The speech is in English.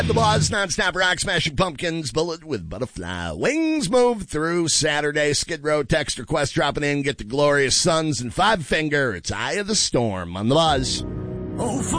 The Buzz, non-stop rock smashing pumpkins, bullet with butterfly wings, move through Saturday. Skid Row text request dropping in. Get the Glorious Sons and Five Finger. It's Eye of the Storm on The Buzz. Oh,